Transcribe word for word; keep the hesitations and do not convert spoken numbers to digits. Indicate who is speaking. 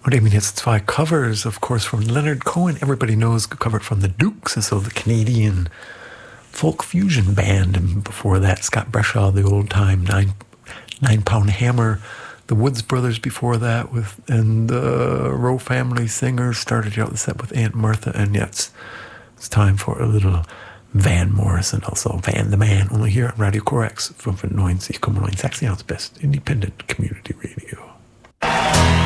Speaker 1: Und eben jetzt zwei Covers, of course, from Leonard Cohen. Everybody knows, covered from the Dukes, and so the Canadian folk fusion band. And before that, Scott Breshaw, the old time nine nine pound hammer. The Woods Brothers before that, with and the Rowe Family Singers started out the set with Aunt Martha. And yet it's, it's time for a little Van Morrison, also Van the Man, only here on Radio Corex from neunzig Komma neun Sachsen, Best Independent Community Radio.